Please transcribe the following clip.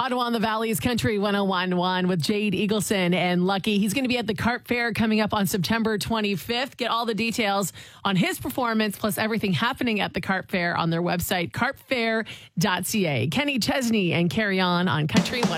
Ottawa on the Valley's Country 101.1 with Jade Eagleson and Lucky. He's going to be at the Carp Fair coming up on September 25th. Get all the details on his performance, plus everything happening at the Carp Fair on their website, carpfair.ca. Kenny Chesney and Carry On Country 101.